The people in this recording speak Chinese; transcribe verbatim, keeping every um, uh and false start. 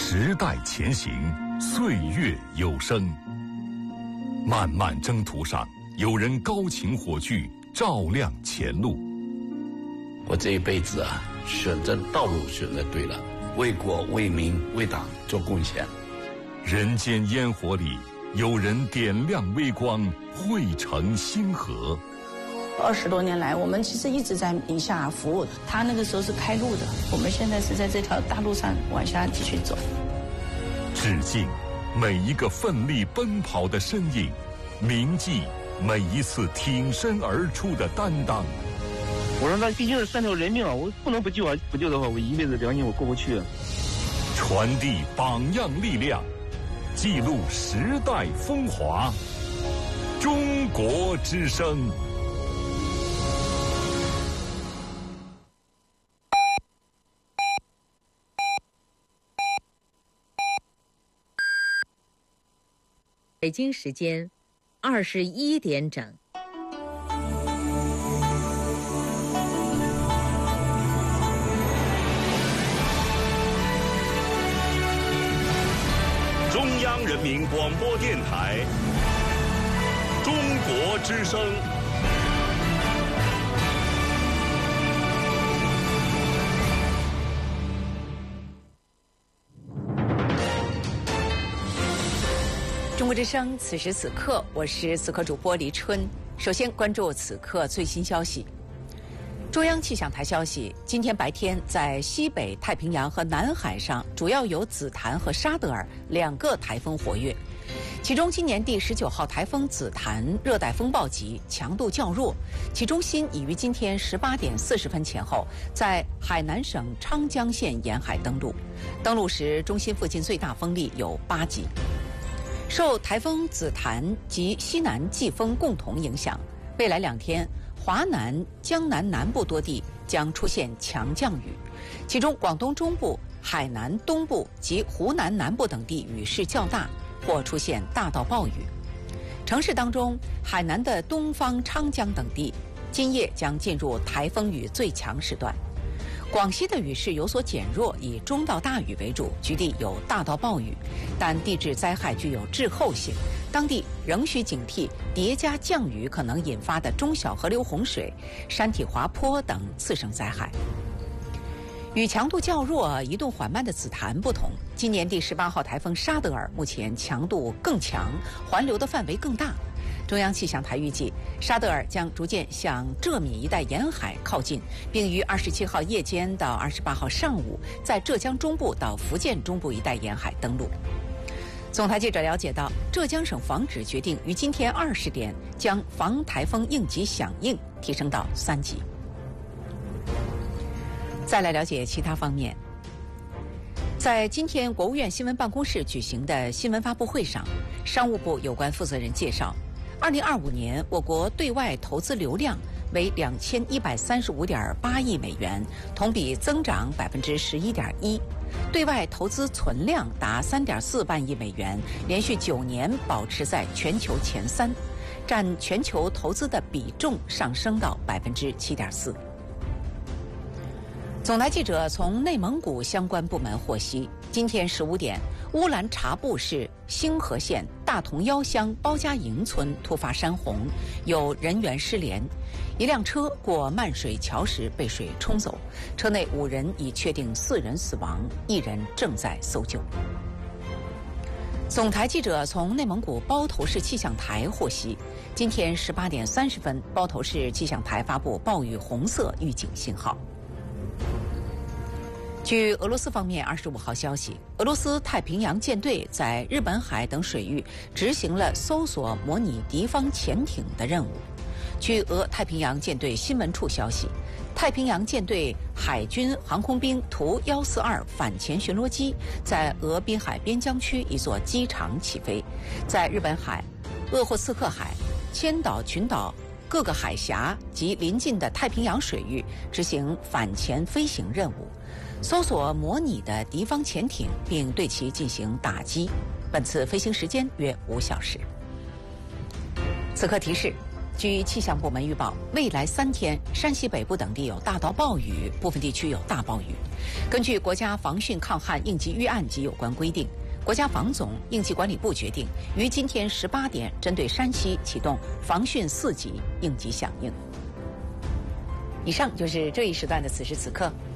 时代前行，岁月有声。漫漫征途上，有人高擎火炬，照亮前路。 我这一辈子啊，选择道路选择对了，为国为民为党做贡献。 人间烟火里，有人点亮微光，汇成星河。 二十多年来，我们其实一直在宁夏服务。他那个时候是开路的，我们现在是在这条大路上往下继续走。 致敬每一个奋力奔跑的身影，铭记每一次挺身而出的担当。 我说那毕竟是三条人命啊，我不能不救啊！不救的话，我一辈子良心我过不去。 传递榜样力量，记录时代风华。中国之声。 北京时间二十一点整。 中央人民广播电台中国之声。 中国之声，此时此刻，我是此刻主播黎春。首先关注此刻最新消息。中央气象台消息，今天白天在西北太平洋和南海上，主要有紫檀和沙德尔两个台风活跃。其中，今年第十九号台风紫檀热带风暴级，强度较弱，其中心已于今天十八点四十分前后，在海南省昌江县沿海登陆。登陆时，中心附近最大风力有八级。受台风紫檀及西南季风共同影响，未来两天，华南、江南南部多地将出现强降雨，其中广东中部、海南东部及湖南南部等地雨势较大，或出现大到暴雨。城市当中，海南的东方昌江等地今夜将进入台风雨最强时段。广西的雨势有所减弱，以中到大雨为主，局地有大到暴雨，但地质灾害具有滞后性，当地仍需警惕叠加降雨可能引发的中小河流洪水、山体滑坡等次生灾害。与强度较弱、移动缓慢的紫檀不同，今年第十八号台风沙德尔目前强度更强，环流的范围更大。中央气象台预计，沙德尔将逐渐向浙闽一带沿海靠近，并于二十七号夜间到二十八号上午，在浙江中部到福建中部一带沿海登陆。总台记者了解到，浙江省防指决定于今天二十点将防台风应急响应提升到三级。再来了解其他方面。在今天国务院新闻办公室举行的新闻发布会上，商务部有关负责人介绍，二零二五年我国对外投资流量为两千一百三十五点八亿美元，同比增长百分之十一点一；对外投资存量达三点四万亿美元，连续九年保持在全球前三，占全球投资的比重上升到百分之七点四。总台记者从内蒙古相关部门获悉，今天十五点，乌兰察布市星河县大同腰乡包家营村突发山洪，有人员失联，一辆车过漫水桥时被水冲走，车内五人已确定四人死亡，一人正在搜救。总台记者从内蒙古包头市气象台获悉，今天十八点三十分，包头市气象台发布暴雨红色预警信号。据俄罗斯方面二十五号消息，俄罗斯太平洋舰队在日本海等水域执行了搜索模拟敌方潜艇的任务。据俄太平洋舰队新闻处消息，太平洋舰队海军航空兵图一四二反潜巡逻机在俄滨海边疆区一座机场起飞，在日本海、鄂霍次克海、千岛群岛各个海峡及邻近的太平洋水域执行反潜飞行任务，搜索模拟的敌方潜艇，并对其进行打击。本次飞行时间约五小时。此刻提示： 据气象部门预报，未来三天，山西北部等地有大到暴雨，部分地区有大暴雨。根据国家防汛抗旱应急预案及有关规定，国家防总、应急管理部决定于今天十八点，针对山西启动防汛四级应急响应。以上就是这一时段的此时此刻。